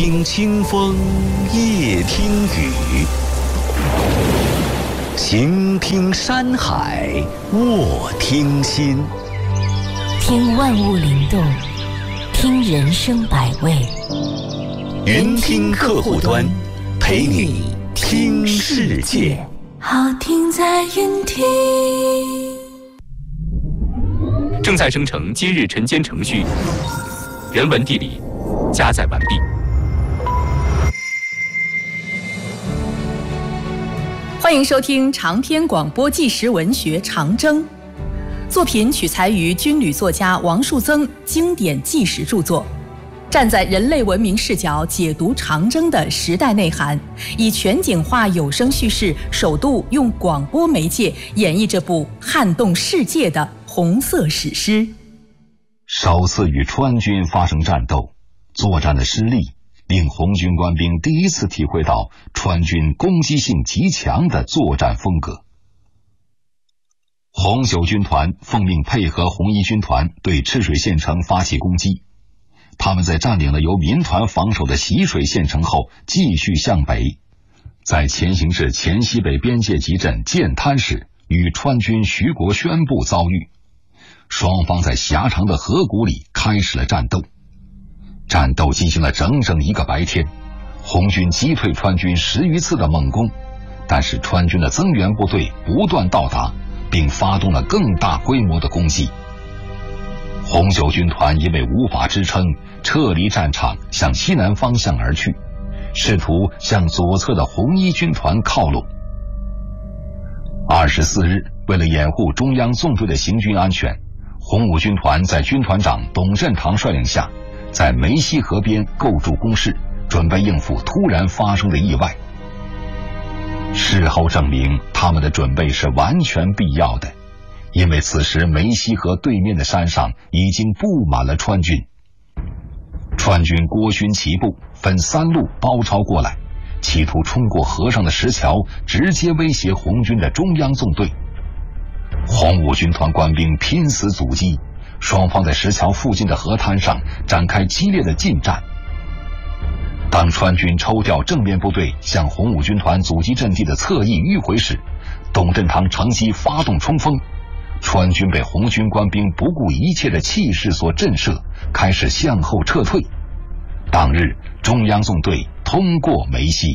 听清风，夜听雨，行听山海，卧听心。 听万物灵动，听人生百味。 云听客户端，陪你听世界。 好听在云听。 正在生成今日晨间程序，人文地理加载完毕。 欢迎收听长篇广播纪实文学《长征》，作品取材于军旅作家王树增经典纪实著作，站在人类文明视角解读长征的时代内涵，以全景化有声叙事，首度用广播媒介演绎这部撼动世界的红色史诗。 首次与川军发生战斗，作战的失利令红军官兵第一次体会到川军攻击性极强的作战风格。红九军团奉命配合红一军团对赤水县城发起攻击。他们在占领了由民团防守的习水县城后，继续向北，在前行至黔西北边界集镇建滩时，与川军徐国宣部遭遇。双方在狭长的河谷里开始了战斗。战斗进行了整整一个白天，红军击退川军10余次的猛攻，但是川军的增援部队不断到达，并发动了更大规模的攻击。红九军团因为无法支撑，撤离战场，向西南方向而去，试图向左侧的红一军团靠拢。24日，为了掩护中央纵队的行军安全，红五军团在军团长董振堂率领下，在梅溪河边构筑工事，准备应付突然发生的意外。事后证明，他们的准备是完全必要的，因为此时梅溪河对面的山上已经布满了川军。川军郭勋齐部分3路包抄过来，企图冲过河上的石桥，直接威胁红军的中央纵队。红五军团官兵拼死阻击，双方在石桥附近的河滩上展开激烈的近战。当川军抽调正面部队向红五军团阻击阵地的侧翼迂回时，董振堂乘机发动冲锋，川军被红军官兵不顾一切的气势所震慑，开始向后撤退。当日中央纵队通过梅溪。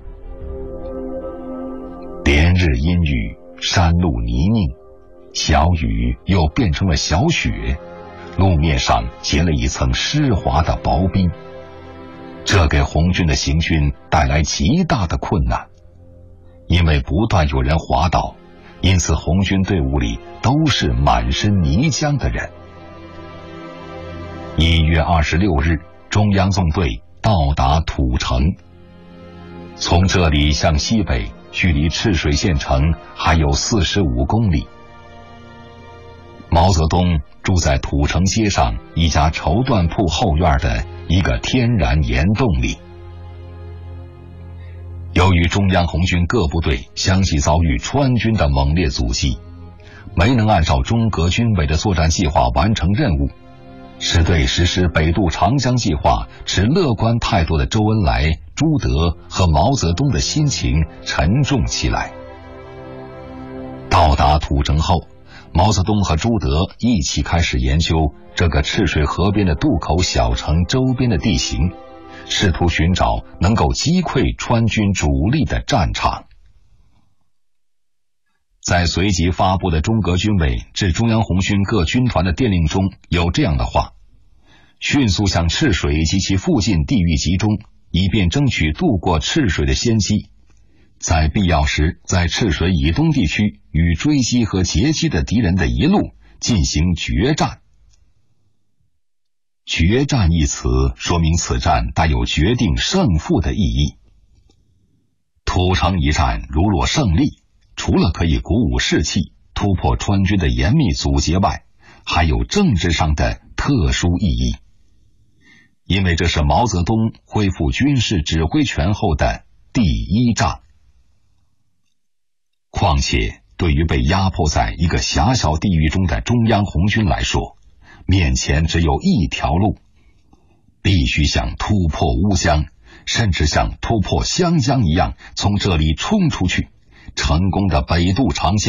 连日阴雨，山路泥泞，小雨又变成了小雪，路面上结了一层湿滑的薄冰，这给红军的行军带来极大的困难。因为不断有人滑倒，因此红军队伍里都是满身泥浆的人。1月26日，中央纵队到达土城，从这里向西北，距离赤水县城还有45公里。毛泽东住在土城街上一家绸缎铺后院的一个天然岩洞里。由于中央红军各部队相继遭遇川军的猛烈阻击，没能按照中革军委的作战计划完成任务，使对实施北渡长江计划持乐观态度的周恩来、朱德和毛泽东的心情沉重起来。到达土城后，毛泽东和朱德一起开始研究这个赤水河边的渡口小城周边的地形，试图寻找能够击溃川军主力的战场。在随即发布的中革军委致中央红军各军团的电令中有这样的话：迅速向赤水及其附近地域集中，以便争取渡过赤水的先机，在必要时在赤水以东地区与追击和截击的敌人的一路进行决战。决战一词说明此战带有决定胜负的意义。土城一战如若胜利，除了可以鼓舞士气，突破川军的严密阻截外，还有政治上的特殊意义。因为这是毛泽东恢复军事指挥权后的第一仗。况且对于被压迫在一个狭小地域中的中央红军来说，面前只有一条路， 必须像突破乌江，甚至像突破湘江一样从这里冲出去，成功的北渡长江。